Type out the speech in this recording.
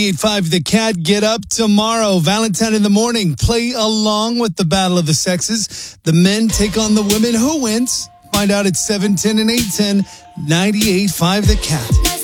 98.5 The Cat. Get up tomorrow. Valentine in the morning. Play along with the Battle of the Sexes. The men take on the women. Who wins? Find out at 7:10 and 8:10. 98.5 The Cat.